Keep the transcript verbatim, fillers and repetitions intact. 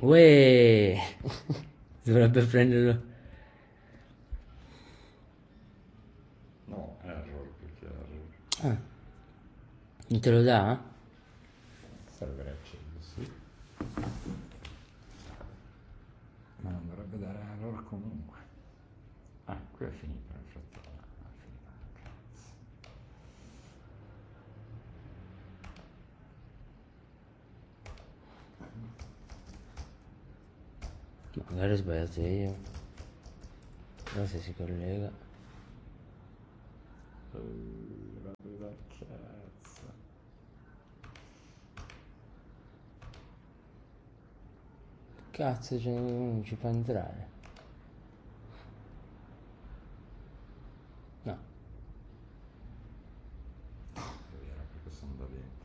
Uè! Dovrebbe prenderlo. No, error, perché error. Ah, non te lo dà? Server acceso, sì. Ma non dovrebbe dare error comunque. Ah, qui è finito nel frattempo. Ah, è finita, cazzo. Magari ho sbagliato io. Non so se si collega. Uh, vado da cazzo. Cazzo, cioè, non ci fa entrare. No. È vero, perché sono da dentro.